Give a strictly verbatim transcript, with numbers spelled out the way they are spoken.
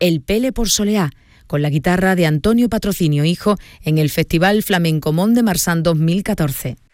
El Pele por Soleá, con la guitarra de Antonio Patrocinio Hijo en el Festival Flamenco Mont de Marsan dos mil catorce.